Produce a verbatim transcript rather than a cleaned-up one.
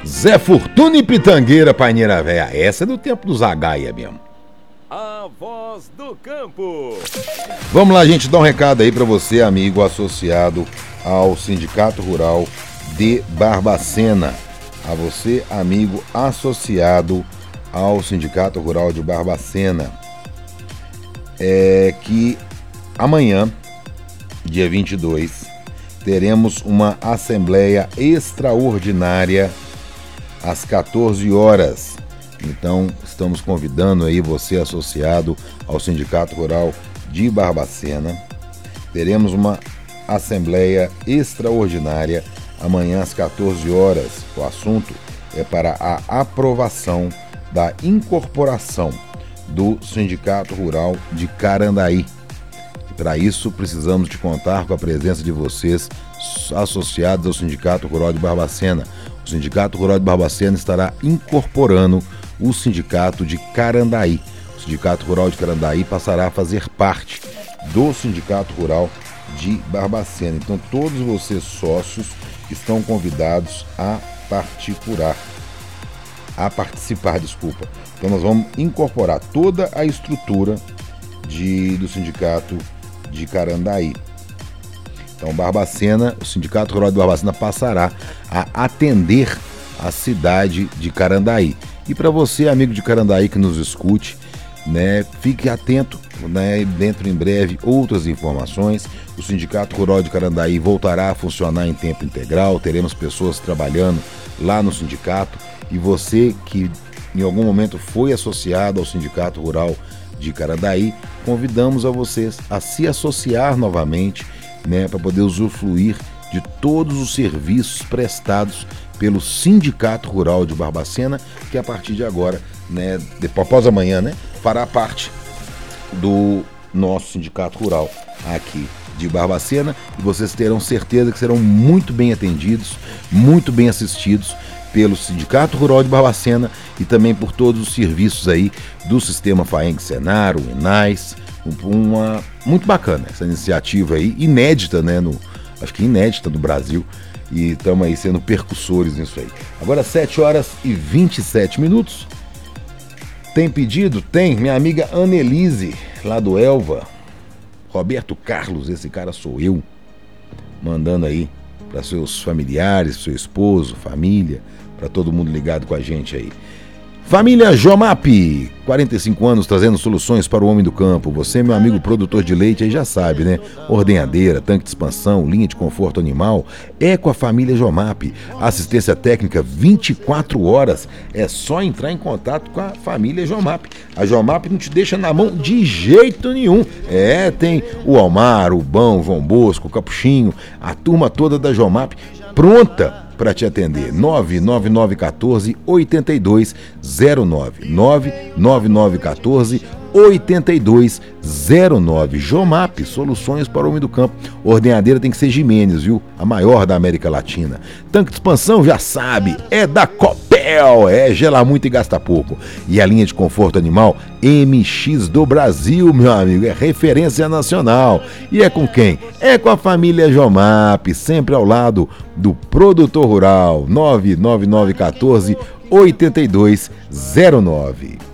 Zé Fortuna e Pitangueira, Paineira Véia. Essa é do tempo dos Zagaia mesmo. A voz do campo. Vamos lá, gente, dar um recado aí para você, amigo associado ao Sindicato Rural de Barbacena. A você, amigo associado ao Sindicato Rural de Barbacena. É que amanhã, dia vinte e dois, teremos uma assembleia extraordinária às quatorze horas. Então, estamos convidando aí você associado ao Sindicato Rural de Barbacena. Teremos uma assembleia extraordinária amanhã às quatorze horas. O assunto é para a aprovação da incorporação do Sindicato Rural de Carandaí. E para isso, precisamos de contar com a presença de vocês associados ao Sindicato Rural de Barbacena. O Sindicato Rural de Barbacena estará incorporando o Sindicato de Carandaí. O Sindicato Rural de Carandaí passará a fazer parte do Sindicato Rural de Barbacena. Então, todos vocês sócios estão convidados a participar, a participar, desculpa. Então, nós vamos incorporar toda a estrutura de, do Sindicato de Carandaí. Então, Barbacena, o Sindicato Rural de Barbacena passará a atender a cidade de Carandaí. E para você, amigo de Carandaí que nos escute, né, fique atento, né, dentro em breve outras informações. O Sindicato Rural de Carandaí voltará a funcionar em tempo integral, teremos pessoas trabalhando lá no sindicato. E você que em algum momento foi associado ao Sindicato Rural de Carandaí, convidamos a vocês a se associar novamente, né, para poder usufruir de todos os serviços prestados pelo Sindicato Rural de Barbacena, que a partir de agora, né, depois, após amanhã, né, fará parte do nosso Sindicato Rural aqui de Barbacena, e vocês terão certeza que serão muito bem atendidos, muito bem assistidos pelo Sindicato Rural de Barbacena e também por todos os serviços aí do Sistema FAENG Senar, o ENAS. Uma muito bacana essa iniciativa aí, inédita, né, no, acho que inédita no Brasil, e estamos aí sendo percussores nisso aí. Agora sete horas e vinte e sete minutos. Tem pedido? Tem. Minha amiga Annelise, lá do Elva. Roberto Carlos, esse cara sou eu, mandando aí para seus familiares, seu esposo, família, para todo mundo ligado com a gente aí. Família Jomap, quarenta e cinco anos trazendo soluções para o homem do campo. Você, meu amigo produtor de leite, aí já sabe, né? Ordenhadeira, tanque de expansão, linha de conforto animal, é com a família Jomap. Assistência técnica vinte e quatro horas. É só entrar em contato com a família Jomap. A Jomap não te deixa na mão de jeito nenhum. É, tem o Almar, o Bão, João Bosco, o Capuchinho, a turma toda da Jomap pronta para te atender. nove nove nove um quatro oito dois zero nove nove nove nove um quatro oito dois zero nove. Jomap, soluções para o homem do campo. Ordenhadeira tem que ser Jimenez, viu? A maior da América Latina. Tanque de expansão, já sabe, é da Copel, é gela muito e gasta pouco. E a linha de conforto animal M X do Brasil, meu amigo, é referência nacional. E é com quem? É com a família Jomap, sempre ao lado do produtor rural. nove nove nove um quatro oito dois zero nove.